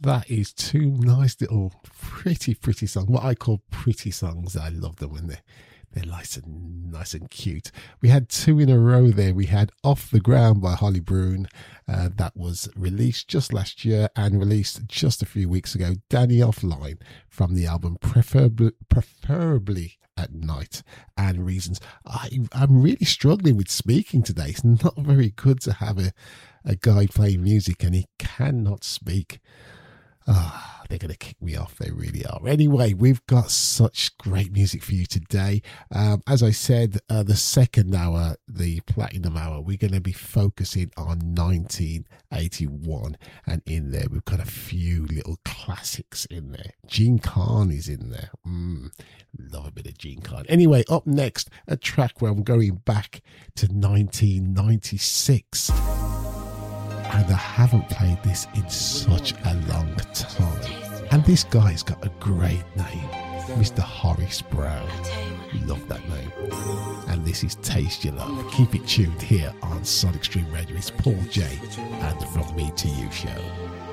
that is two nice little pretty songs. What I call pretty songs. I love them when they're nice and cute. We had two in a row there. We had Off the Ground by Holly Broon. That was released just last year and released just a few weeks ago. Danny Offline from the album Preferably at Night, and Reasons. I'm really struggling with speaking today. It's not very good to have a guy playing music and he cannot speak. They're going to kick me off. They really are. Anyway, we've got such great music for you today. As I said, the second hour, the Platinum Hour, we're going to be focusing on 1981. And in there, we've got a few little classics in there. Jean Carn is in there. Love a bit of Jean Carn. Anyway, up next, a track where I'm going back to 1996. And I haven't played this in such a long time. And this guy's got a great name, Mr. Horace Brown. Love that name. And this is Taste Your Love. Keep it tuned here on Sonic Stream Radio. It's Paul J and From Me to You show.